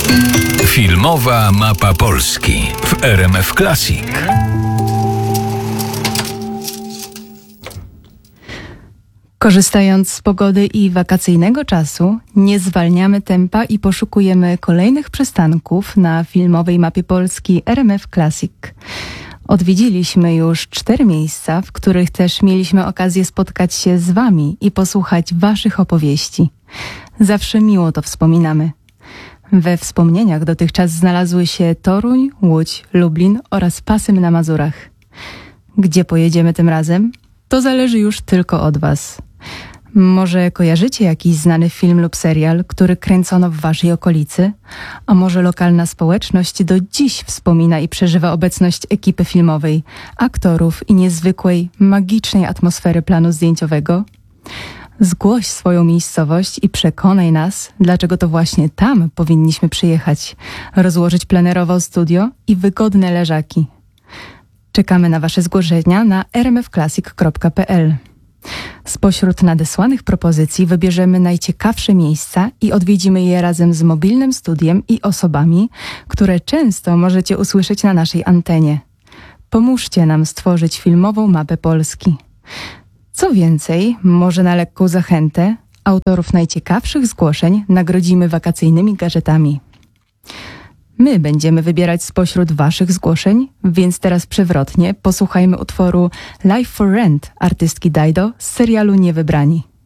Filmowa mapa Polski w RMF Classic. Korzystając z pogody i wakacyjnego czasu, nie zwalniamy tempa i poszukujemy kolejnych przystanków na filmowej mapie Polski RMF Classic. Odwiedziliśmy już 4 miejsca, w których też mieliśmy okazję spotkać się z Wami i posłuchać Waszych opowieści. Zawsze miło to wspominamy. We wspomnieniach dotychczas znalazły się Toruń, Łódź, Lublin oraz Pasym na Mazurach. Gdzie pojedziemy tym razem? To zależy już tylko od Was. Może kojarzycie jakiś znany film lub serial, który kręcono w Waszej okolicy? A może lokalna społeczność do dziś wspomina i przeżywa obecność ekipy filmowej, aktorów i niezwykłej, magicznej atmosfery planu zdjęciowego? Zgłoś swoją miejscowość i przekonaj nas, dlaczego to właśnie tam powinniśmy przyjechać, rozłożyć plenerowo studio i wygodne leżaki. Czekamy na Wasze zgłoszenia na rmfclassic.pl. Spośród nadesłanych propozycji wybierzemy najciekawsze miejsca i odwiedzimy je razem z mobilnym studiem i osobami, które często możecie usłyszeć na naszej antenie. Pomóżcie nam stworzyć filmową mapę Polski. Co więcej, może na lekką zachętę, autorów najciekawszych zgłoszeń nagrodzimy wakacyjnymi gadżetami. My będziemy wybierać spośród Waszych zgłoszeń, więc teraz przewrotnie posłuchajmy utworu Life for Rent artystki Dido z serialu Niewybrani.